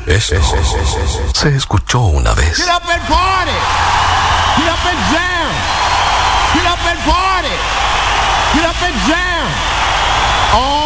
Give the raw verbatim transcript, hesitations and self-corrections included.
Esto se escuchó una vez. Get up and party. Get up and jam. Get up and party. Get up and jam. All